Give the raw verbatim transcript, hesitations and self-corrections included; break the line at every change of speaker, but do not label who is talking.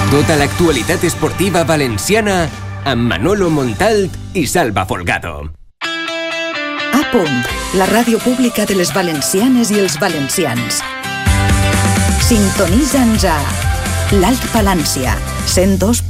Tota l'actualitat esportiva valenciana amb Manolo Montalt i Salva Folgado.
A punt, la ràdio pública de les valencianes i els valencians. Sintonitza'ns a l'Alt Palància, cent dos